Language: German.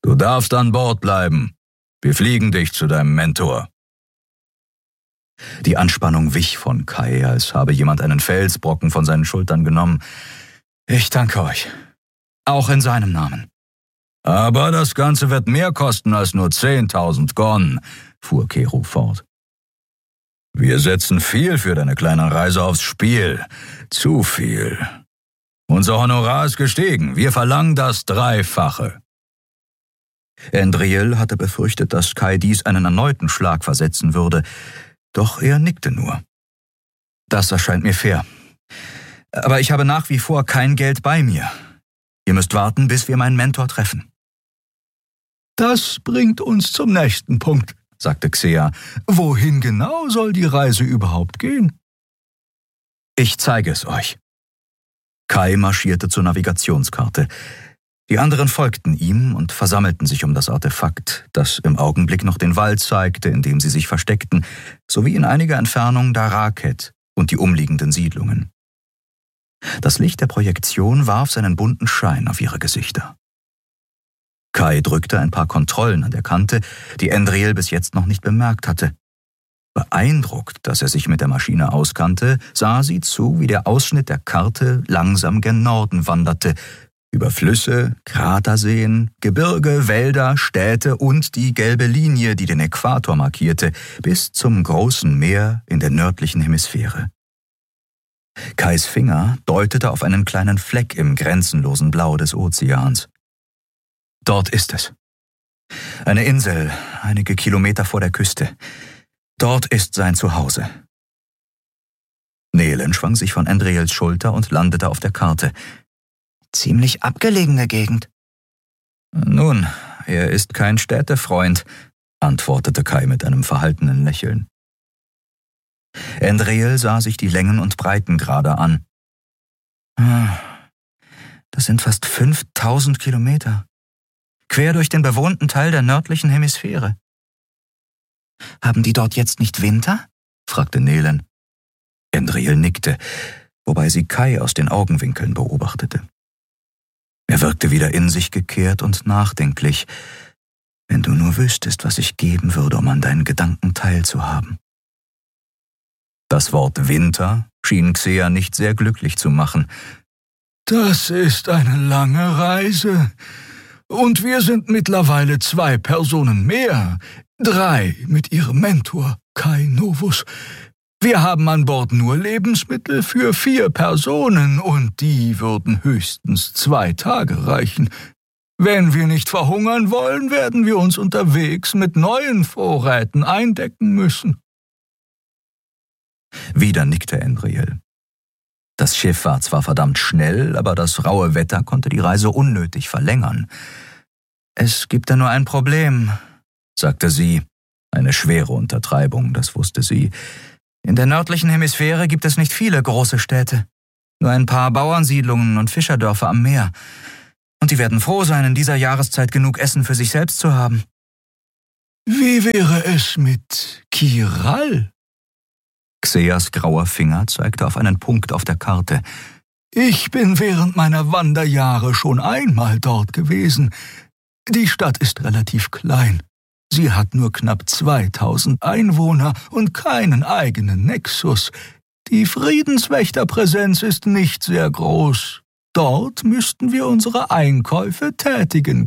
Du darfst an Bord bleiben. Wir fliegen dich zu deinem Mentor. Die Anspannung wich von Kai, als habe jemand einen Felsbrocken von seinen Schultern genommen. Ich danke euch. Auch in seinem Namen. Aber das Ganze wird mehr kosten als nur 10.000 Gon, fuhr Kero fort. Wir setzen viel für deine kleine Reise aufs Spiel. Zu viel. Unser Honorar ist gestiegen. Wir verlangen das Dreifache. Endriel hatte befürchtet, dass Kai dies einen erneuten Schlag versetzen würde. Doch er nickte nur. Das erscheint mir fair. Aber ich habe nach wie vor kein Geld bei mir. Ihr müsst warten, bis wir meinen Mentor treffen. Das bringt uns zum nächsten Punkt, sagte Xea. Wohin genau soll die Reise überhaupt gehen? Ich zeige es euch. Kai marschierte zur Navigationskarte. Die anderen folgten ihm und versammelten sich um das Artefakt, das im Augenblick noch den Wald zeigte, in dem sie sich versteckten, sowie in einiger Entfernung Daraket und die umliegenden Siedlungen. Das Licht der Projektion warf seinen bunten Schein auf ihre Gesichter. Kai drückte ein paar Kontrollen an der Kante, die Endriel bis jetzt noch nicht bemerkt hatte. Beeindruckt, dass er sich mit der Maschine auskannte, sah sie zu, wie der Ausschnitt der Karte langsam gen Norden wanderte, über Flüsse, Kraterseen, Gebirge, Wälder, Städte und die gelbe Linie, die den Äquator markierte, bis zum großen Meer in der nördlichen Hemisphäre. Kais Finger deutete auf einen kleinen Fleck im grenzenlosen Blau des Ozeans. Dort ist es. Eine Insel, einige Kilometer vor der Küste. Dort ist sein Zuhause. Nelen schwang sich von Endriels Schulter und landete auf der Karte. Ziemlich abgelegene Gegend. Nun, er ist kein Städtefreund, antwortete Kai mit einem verhaltenen Lächeln. Endriel sah sich die Längen und Breitengrade an. Das sind fast 5.000 Kilometer. Quer durch den bewohnten Teil der nördlichen Hemisphäre. Haben die dort jetzt nicht Winter? Fragte Nelen. Endriel nickte, wobei sie Kai aus den Augenwinkeln beobachtete. Er wirkte wieder in sich gekehrt und nachdenklich. Wenn du nur wüsstest, was ich geben würde, um an deinen Gedanken teilzuhaben. Das Wort Winter schien Xea nicht sehr glücklich zu machen. Das ist eine lange Reise. Und wir sind mittlerweile 2 Personen mehr. 3 mit ihrem Mentor, Kai Novus. Wir haben an Bord nur Lebensmittel für 4 Personen und die würden höchstens 2 Tage reichen. Wenn wir nicht verhungern wollen, werden wir uns unterwegs mit neuen Vorräten eindecken müssen. Wieder nickte Endriel. Das Schiff war zwar verdammt schnell, aber das raue Wetter konnte die Reise unnötig verlängern. Es gibt da nur ein Problem, sagte sie. Eine schwere Untertreibung, das wusste sie. In der nördlichen Hemisphäre gibt es nicht viele große Städte. Nur ein paar Bauernsiedlungen und Fischerdörfer am Meer. Und die werden froh sein, in dieser Jahreszeit genug Essen für sich selbst zu haben. Wie wäre es mit Kiral? Xeas grauer Finger zeigte auf einen Punkt auf der Karte. Ich bin während meiner Wanderjahre schon einmal dort gewesen. Die Stadt ist relativ klein. Sie hat nur knapp 2.000 Einwohner und keinen eigenen Nexus. Die Friedenswächterpräsenz ist nicht sehr groß. Dort müssten wir unsere Einkäufe tätigen